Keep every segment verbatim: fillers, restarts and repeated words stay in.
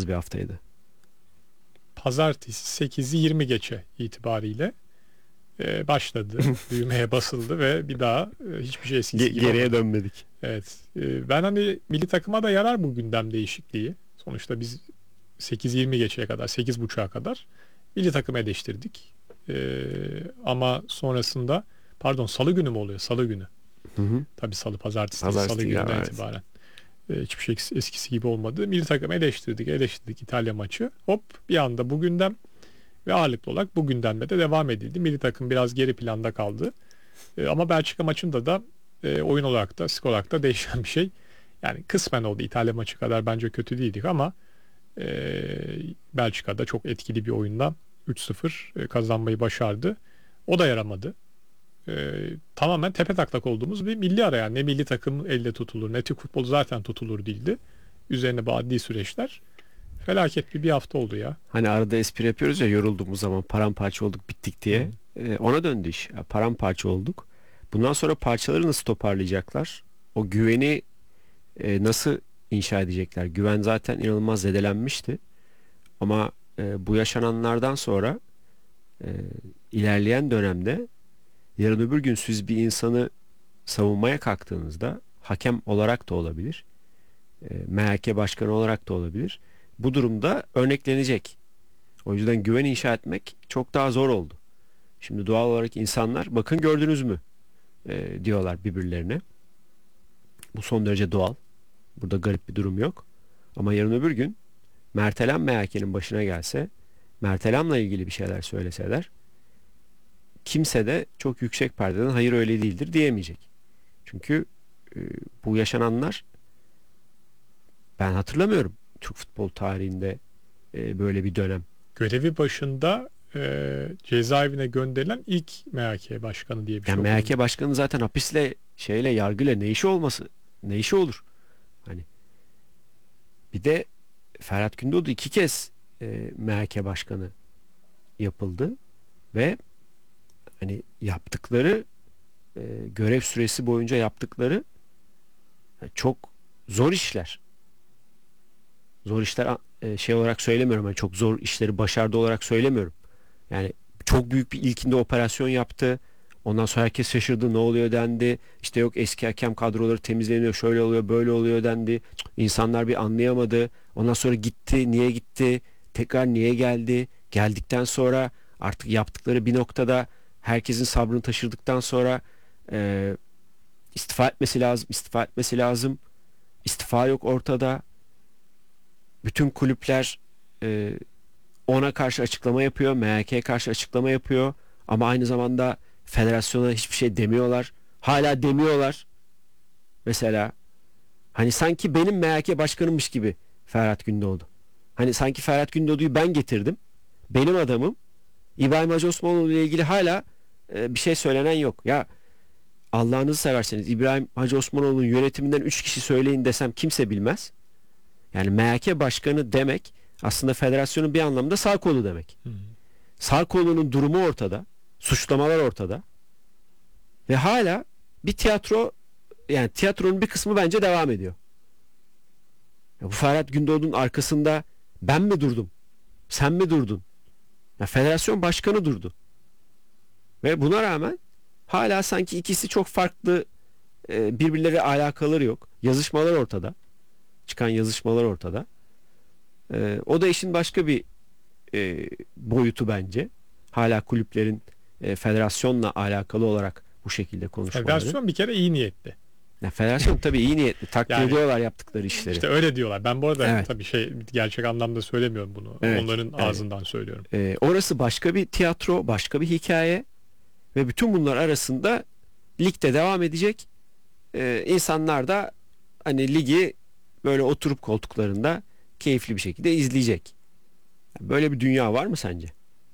inanılmaz bir haftaydı. Pazartesi sekizi yirmi geçe itibariyle e, başladı. Düğmeye basıldı ve bir daha e, hiçbir şey eskisi Ge- gibi geriye olmadı. dönmedik. Evet. E, ben hani milli takıma da yarar bu gündem değişikliği. Sonuçta biz sekiz yirmi geçeye kadar, sekiz buçuğa kadar milli takımı eleştirdik. E, ama sonrasında, pardon, salı günü mü oluyor? Salı günü. Hı hı. Tabii salı, pazartesi değil, salı Pazartesi ya, gününden evet. itibaren. E, hiçbir şey eks- eskisi gibi olmadı. Milli takımı eleştirdik, eleştirdik İtalya maçı. Hop, bir anda bu gündem ve ağırlıklı olarak bu gündemde de devam edildi. Milli takım biraz geri planda kaldı. E, ama Belçika maçında da e, oyun olarak da skor olarak da değişen bir şey. Yani kısmen oldu. İtalya maçı kadar bence kötü değildik ama e, Belçika'da çok etkili bir oyundan üç sıfır e, kazanmayı başardı. O da yaramadı. E, tamamen tepetaklak olduğumuz bir milli ara, yani ne milli takım elde tutulur ne Türk futbolu zaten tutulur değildi. Üzerine bu adli süreçler, felaket bir bir hafta oldu ya. Hani arada espri yapıyoruz ya, yorulduğumuz zaman paramparça olduk bittik Hı. diye. Ee, ona döndü iş. Ya, paramparça olduk. Bundan sonra parçaları nasıl toparlayacaklar? O güveni e, nasıl inşa edecekler? Güven zaten inanılmaz zedelenmişti. Ama e, bu yaşananlardan sonra e, ilerleyen dönemde yarın öbür gün siz bir insanı savunmaya kalktığınızda, hakem olarak da olabilir, e, M H K başkanı olarak da olabilir, bu durumda örneklenecek. O yüzden güven inşa etmek çok daha zor oldu. Şimdi doğal olarak insanlar bakın gördünüz mü e, diyorlar birbirlerine. Bu son derece doğal. Burada garip bir durum yok. Ama yarın öbür gün Mertelem M H K'nin başına gelse, Mertelem'le ilgili bir şeyler söyleseler, kimse de çok yüksek perdeden hayır öyle değildir diyemeyecek. Çünkü e, bu yaşananlar, ben hatırlamıyorum Türk futbol tarihinde e, böyle bir dönem. Görevi başında e, cezaevine gönderilen ilk M H K başkanı diye bir şey Yani okudum. M H K başkanı zaten hapisle, şeyle, yargıyla ne işi olması, ne işi olur? Hani bir de Ferhat Gündoğdu iki kez e, M H K başkanı yapıldı ve hani yaptıkları, e, görev süresi boyunca yaptıkları e, çok zor işler. Zor işler e, şey olarak söylemiyorum. Yani çok zor işleri başardı olarak söylemiyorum. Yani çok büyük bir ilkinde operasyon yaptı. Ondan sonra herkes şaşırdı, ne oluyor dendi. İşte yok eski hakem kadroları temizleniyor, şöyle oluyor, böyle oluyor dendi. Cık, İnsanlar bir anlayamadı. Ondan sonra gitti, niye gitti? Tekrar niye geldi? Geldikten sonra artık yaptıkları bir noktada herkesin sabrını taşırdıktan sonra e, istifa etmesi lazım, istifa etmesi lazım. İstifa yok ortada. Bütün kulüpler e, ona karşı açıklama yapıyor, M H K'ye karşı açıklama yapıyor ama aynı zamanda federasyona hiçbir şey demiyorlar. Hala demiyorlar. Mesela hani sanki benim M H K başkanımmış gibi Ferhat Gündoğdu. Hani sanki Ferhat Gündoğdu'yu ben getirdim. Benim adamım. İbrahim Hacı Osmanoğlu ile ilgili hala e, bir şey söylenen yok. Ya Allah'ınızı severseniz İbrahim Hacı Osmanoğlu'nun yönetiminden üç kişi söyleyin desem kimse bilmez. Yani M H K başkanı demek aslında federasyonun bir anlamda sağ kolu demek. Hı. Sağ kolunun durumu ortada. Suçlamalar ortada. Ve hala bir tiyatro, yani tiyatronun bir kısmı bence devam ediyor. Ya bu Ferhat Gündoğdu'nun arkasında ben mi durdum? Sen mi durdun? Ya federasyon başkanı durdu. Ve buna rağmen hala sanki ikisi çok farklı, e, birbirleri alakaları yok. Yazışmalar ortada. Çıkan yazışmalar ortada. E, o da işin başka bir e, boyutu bence. Hala kulüplerin e, federasyonla alakalı olarak bu şekilde konuşmaları. Federasyon bir kere iyi niyetli. Ya federasyon tabii iyi niyetli. Takdir Yani ediyorlar yaptıkları işleri. İşte öyle diyorlar. Ben bu arada Evet. tabii şey, gerçek anlamda söylemiyorum bunu. Evet. Onların Evet. ağzından söylüyorum. E, orası başka bir tiyatro, başka bir hikaye ve bütün bunlar arasında ligde devam edecek. E, insanlar da hani ligi böyle oturup koltuklarında keyifli bir şekilde izleyecek. Böyle bir dünya var mı sence?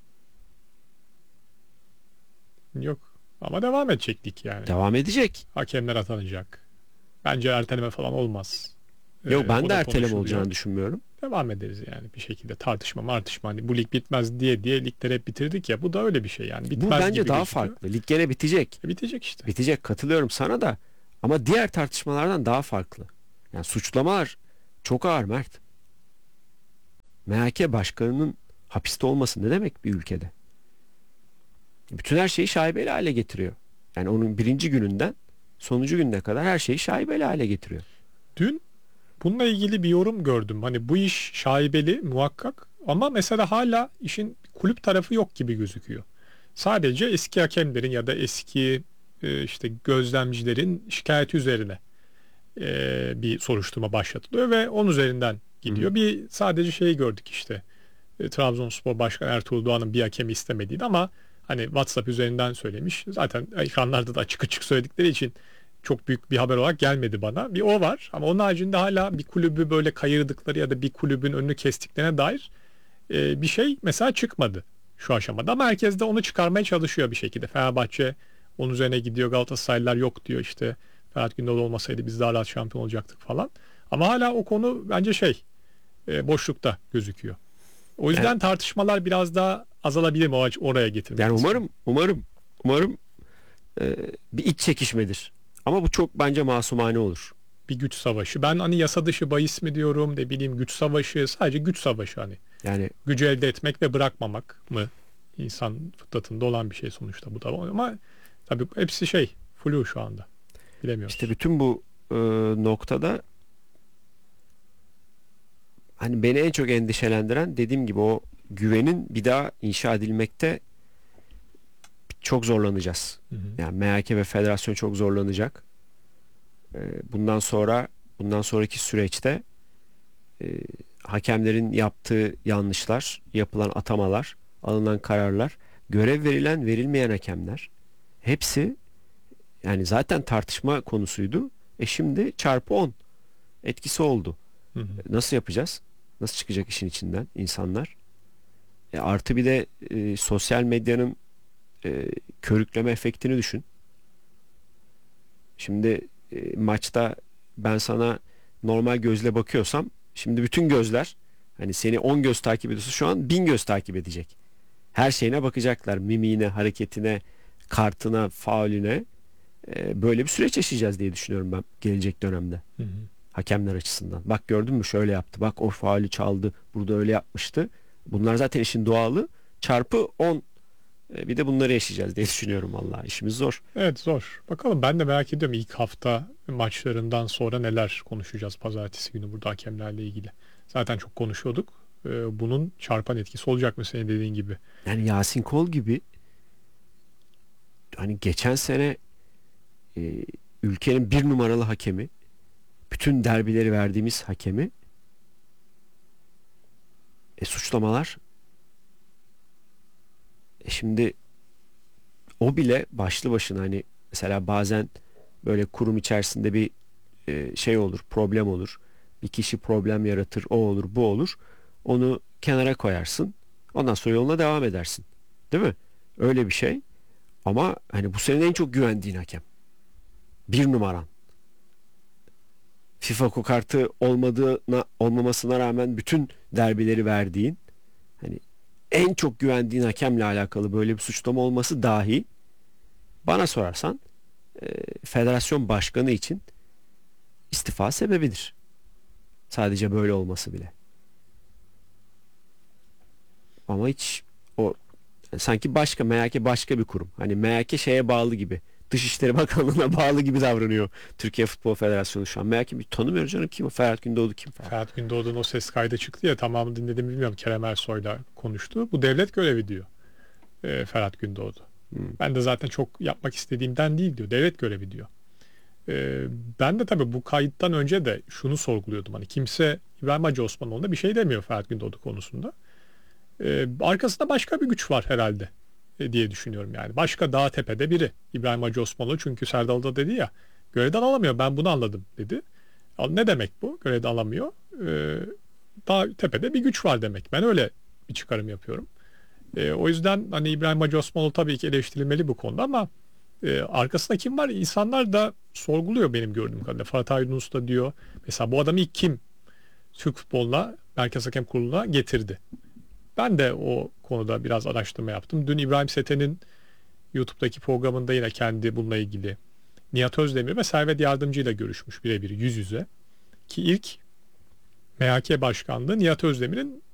Yok. Ama devam edecektik yani. Devam edecek. Hakemler atanacak. Bence erteleme falan olmaz. Yok, Ee, ben o de da erteleme konuşuluyor. olacağını düşünmüyorum. Devam ederiz yani bir şekilde, tartışma martışma, hani bu lig bitmez diye diye ligleri hep bitirdik ya, bu da öyle bir şey yani, Bu bitmez bence gibi daha gözüküyor. farklı. Lig gene bitecek. E, bitecek işte. Bitecek, katılıyorum sana da. Ama diğer tartışmalardan daha farklı. Yani suçlamalar çok ağır Mert. M H K başkanının hapiste olması ne demek bir ülkede? Bütün her şeyi şaibeli hale getiriyor. Yani onun birinci gününden sonuncu gününe kadar her şeyi şaibeli hale getiriyor. Dün bununla ilgili bir yorum gördüm. Hani bu iş şaibeli muhakkak ama mesela hala işin kulüp tarafı yok gibi gözüküyor. Sadece eski hakemlerin ya da eski e, işte gözlemcilerin şikayeti üzerine e, bir soruşturma başlatılıyor ve onun üzerinden gidiyor. Hı hı. Bir sadece şeyi gördük işte. E, Trabzonspor Başkanı Ertuğrul Doğan'ın bir hakemi istemediğini ama hani WhatsApp üzerinden söylemiş. Zaten ekranlarda da açık açık söyledikleri için çok büyük bir haber olarak gelmedi bana. Bir o var ama onun haricinde hala bir kulübü böyle kayırdıkları ya da bir kulübün önünü kestiklerine dair e, bir şey mesela çıkmadı şu aşamada. Ama herkes de onu çıkarmaya çalışıyor bir şekilde. Fenerbahçe onun üzerine gidiyor. Galatasaraylılar yok diyor işte. Ferhat Gündoğdu olmasaydı biz daha rahat şampiyon olacaktık falan. Ama hala o konu bence şey e, boşlukta gözüküyor. O yüzden Yani, tartışmalar biraz daha azalabilir mi o- oraya getirmek yani istiyorum. umarım umarım umarım e, bir iç çekişmedir. Ama bu çok bence masumane olur. Bir güç savaşı. Ben hani yasa dışı bahis mi diyorum, ne bileyim güç savaşı, sadece güç savaşı hani. Yani Gücü elde etmek ve bırakmamak mı? İnsan fıtratında olan bir şey sonuçta bu da. Ama tabii hepsi şey, flu şu anda. işte Bilemiyoruz. bütün bu e, noktada hani beni en çok endişelendiren dediğim gibi o güvenin bir daha inşa edilmekte çok zorlanacağız. Hı hı. Yani M H K ve federasyon çok zorlanacak. E, bundan sonra bundan sonraki süreçte e, hakemlerin yaptığı yanlışlar, yapılan atamalar, alınan kararlar, görev verilen verilmeyen hakemler hepsi yani zaten tartışma konusuydu. E şimdi çarpı on etkisi oldu. Hı hı. E, Nasıl yapacağız? Nasıl çıkacak işin içinden insanlar? E artı bir de e, sosyal medyanın e, körükleme efektini düşün. Şimdi e, maçta ben sana normal gözle bakıyorsam şimdi bütün gözler hani seni on göz takip ediyorsa şu an bin göz takip edecek. Her şeyine bakacaklar. Mimiğine, hareketine, kartına, faulüne. E, böyle bir süreç yaşayacağız diye düşünüyorum ben gelecek dönemde. Hı hı. Hakemler açısından. Bak gördün mü şöyle yaptı. Bak o faulü çaldı. Burada öyle yapmıştı. Bunlar zaten işin doğalı. Çarpı on. E, bir de bunları yaşayacağız diye düşünüyorum vallahi. İşimiz zor. Evet, zor. Bakalım, ben de merak ediyorum ilk hafta maçlarından sonra neler konuşacağız pazartesi günü burada hakemlerle ilgili. Zaten çok konuşuyorduk. Ee, bunun çarpan etkisi olacak mı senin dediğin gibi? Yani Yasin Kol gibi hani geçen sene e, ülkenin bir numaralı hakemi, bütün derbileri verdiğimiz hakemi e, suçlamalar e, şimdi o bile başlı başına hani mesela bazen böyle kurum içerisinde bir e, şey olur, problem olur. Bir kişi problem yaratır, o olur, bu olur. Onu kenara koyarsın. Ondan sonra yoluna devam edersin. Değil mi? Öyle bir şey. Ama hani bu senin en çok güvendiğin hakem. Bir numaran. FIFA kokartı olmadığına olmamasına rağmen bütün derbileri verdiğin hani en çok güvendiğin hakemle alakalı böyle bir suçlama olması dahi bana sorarsan e, federasyon başkanı için istifa sebebidir. Sadece böyle olması bile. Ama hiç o sanki başka M H K başka bir kurum. Hani M H K şeye bağlı gibi. Dışişleri Bakanlığı'na bağlı gibi davranıyor Türkiye Futbol Federasyonu şu an. M H K bir tanımıyoruz canım, kim o? Ferhat Gündoğdu kim falan. Ferhat Gündoğdu'nun o ses kaydı çıktı ya, tamamını dinledim bilmiyorum, Kerem Ersoy'la konuştu. Bu devlet görevi diyor e, Ferhat Gündoğdu. Hmm. Ben de zaten çok yapmak istediğimden değil diyor. Devlet görevi diyor. E, ben de tabii bu kayıttan önce de şunu sorguluyordum. Hani kimse İbrahim Hacı Osmanoğlu'na bir şey demiyor Ferhat Gündoğdu konusunda. E, arkasında başka bir güç var herhalde e, diye düşünüyorum yani. Başka dağ tepede biri İbrahim Hacı Osmanoğlu, çünkü Serdal da dedi ya, görevden alamıyor, ben bunu anladım dedi. Al, ne demek bu? Görevden alamıyor. E, dağ tepede bir güç var demek. Ben öyle bir çıkarım yapıyorum. E, o yüzden hani İbrahim Hacı Osmanoğlu tabii ki eleştirilmeli bu konuda ama e, arkasında kim var? İnsanlar da sorguluyor benim gördüğüm kadarıyla. Fatih Aydınus da diyor. Mesela bu adamı ilk kim Türk futboluna, Merkez Hakem Kurulu'na getirdi? Ben de o konuda biraz araştırma yaptım. Dün İbrahim Seten'in YouTube'daki programında yine kendi bununla ilgili Nihat Özdemir ve Servet Yardımcı ile görüşmüş birebir yüz yüze. Ki ilk M H K Başkanlığı Nihat Özdemir'in